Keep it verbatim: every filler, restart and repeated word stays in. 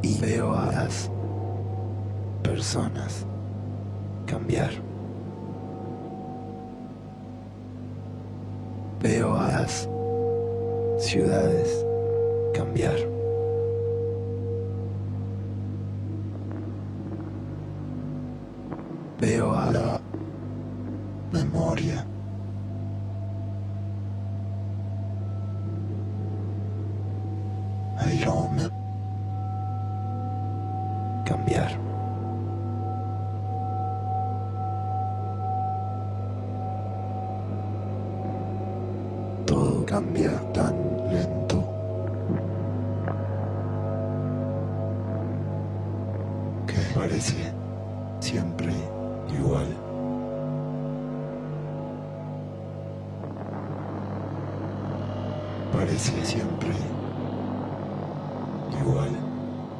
y veo a las personas cambiar. Veo a las ciudades cambiar. Veo a la memoria el hombre cambiar. Todo cambia tan lento que parece siempre igual. Parece siempre igual.